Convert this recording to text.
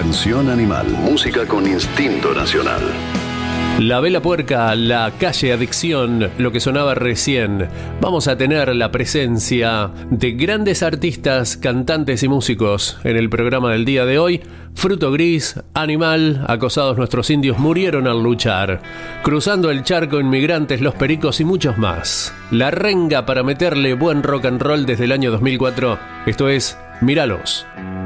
Canción Animal, música con instinto nacional. La Vela Puerca, La Calle Adicción, lo que sonaba recién. Vamos a tener la presencia de grandes artistas, cantantes y músicos en el programa del día de hoy. Fruto Gris, Animal, Acosados Nuestros Indios Murieron al Luchar, Cruzando el Charco, Inmigrantes, Los Pericos y muchos más. La renga para meterle buen rock and roll desde el año 2004. Esto es Míralos.